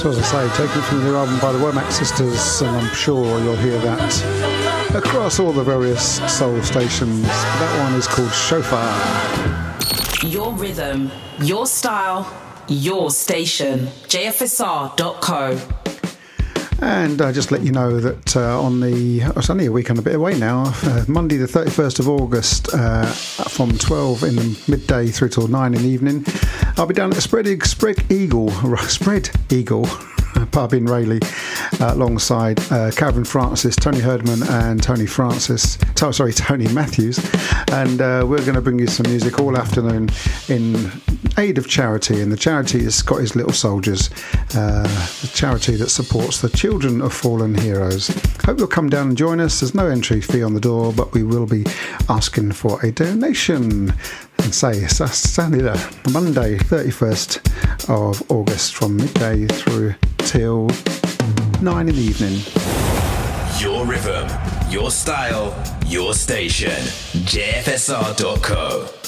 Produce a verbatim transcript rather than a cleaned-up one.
So as I say, taken from the new album by the Womack Sisters, and I'm sure you'll hear that across all the various soul stations. That one is called Shofar. Your rhythm, your style, your station. J F S R dot co. And uh, just let you know that uh, on the, oh, it's only a week and a bit away now, uh, Monday the thirty-first of August, uh, from twelve in the midday through till nine in the evening, I'll be down at the Spread, Spread Eagle, Spread Eagle pub in Rayleigh, uh, alongside uh, Calvin Francis, Tony Herdman and Tony Francis, oh, sorry, Tony Matthews, and uh, we're going to bring you some music all afternoon in aid of charity, and the charity is Scottish Little Soldiers, uh, the charity that supports the children of fallen heroes. Hope you'll come down and join us. There's no entry fee on the door, but we will be asking for a donation. And say it's Sunday, Monday thirty-first of August from midday through till nine in the evening. Your rhythm, your style, your station. J F S R dot co.